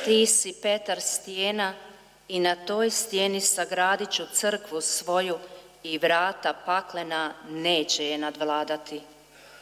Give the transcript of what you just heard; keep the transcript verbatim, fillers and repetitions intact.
ti si Petar stijena i na toj stijeni sagradit ću crkvu svoju i vrata paklena neće je nadvladati.